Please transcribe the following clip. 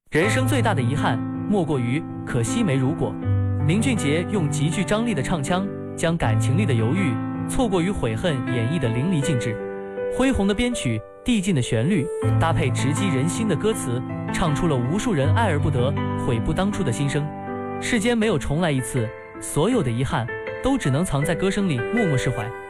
人生最大的遗憾，莫过于可惜没如果。林俊杰用极具张力的唱腔，将感情里的犹豫、错过与悔恨演绎得淋漓尽致。恢宏的编曲，递进的旋律，搭配直击人心的歌词，唱出了无数人爱而不得、悔不当初的心声。世间没有重来一次，所有的遗憾都只能藏在歌声里，默默释怀。